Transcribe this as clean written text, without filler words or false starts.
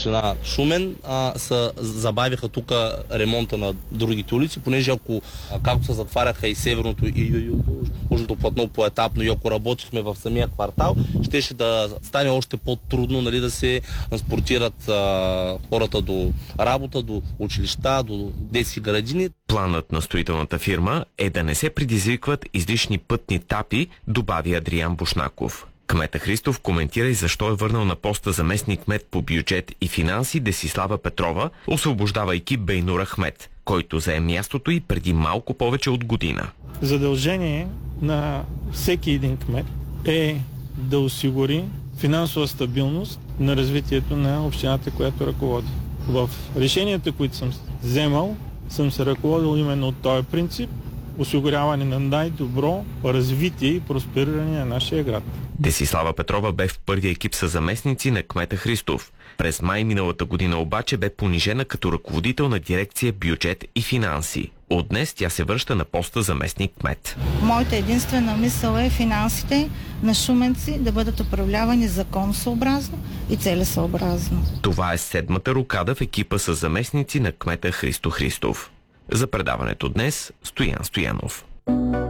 община Шумен забавиха тук ремонта на другите улици, понеже както се затваряха и северното и южното платно поетапно и ако работихме в самия квартал, щеше да стане още по-трудно, нали, да се транспортират хората до работа, до училища, до детски градини. Планът на строителната фирма е да не се предизвикват излишни пътни тапи, добави Адриан Бушнаков. Кмета Христов коментира и защо е върнал на поста заместник-кмет по бюджет и финанси Десислава Петрова, освобождавайки Бейнур Ахмед, който зае мястото и преди малко повече от година. Задължение на всеки един кмет е да осигури финансова стабилност на развитието на общината, която ръководи. В решенията, които съм вземал, съм се ръководил именно от този принцип – осигуряване на най-добро развитие и проспериране на нашия град. Десислава Петрова бе в първия екип със заместници на кмета Христов. През май миналата година обаче бе понижена като ръководител на дирекция бюджет и финанси. От днес тя се връща на поста заместник-кмет. Моята единствена мисъл е финансите на шуменци да бъдат управлявани законосъобразно и целесъобразно. Това е седмата рокада в екипа със заместници на кмета Христо Христов. За предаването днес Стоян Стоянов.